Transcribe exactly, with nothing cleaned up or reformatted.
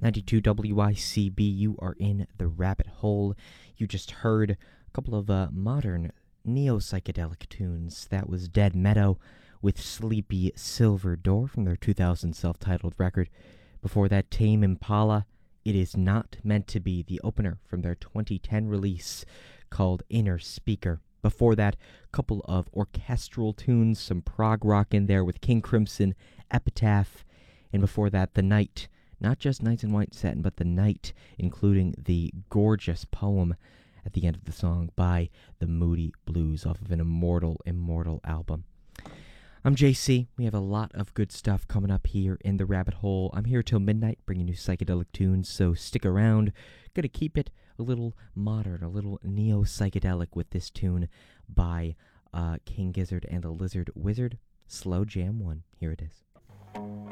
ninety-two W I C B, you are in the rabbit hole. You just heard a couple of uh, modern neo-psychedelic tunes. That was Dead Meadow with Sleepy Silver Door from their two thousand self-titled record. Before that, Tame Impala, It Is Not Meant to Be, the opener from their twenty ten release called Inner Speaker. Before that, a couple of orchestral tunes, some prog rock in there with King Crimson, Epitaph, and before that, The Night. Not just Knights in White Satin, but The Night, including the gorgeous poem at the end of the song by the Moody Blues off of an immortal, immortal album. I'm J C. We have a lot of good stuff coming up here in the rabbit hole. I'm here till midnight bringing you psychedelic tunes, so stick around. Gonna keep it a little modern, a little neo-psychedelic with this tune by uh, King Gizzard and the Lizard Wizard. Slow Jam one. Here it is.